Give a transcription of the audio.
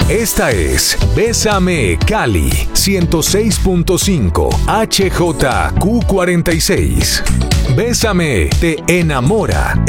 Esta es Bésame Cali 106.5 HJQ46. Bésame te enamora.